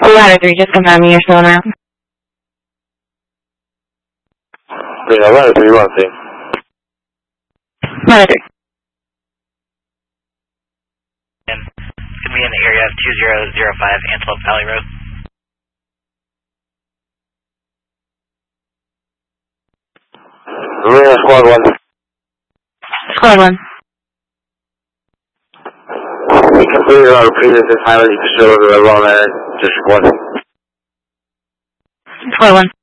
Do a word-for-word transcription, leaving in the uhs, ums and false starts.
Ladder three, just confirm me you're still around. Yeah, ladder three, one thing. Ladder three. And can be in the area of two zero zero five Antelope Valley Road. Marina Squad one. Squad one. We completed our previous assignment. You can show the wrong area, District one. Squad one.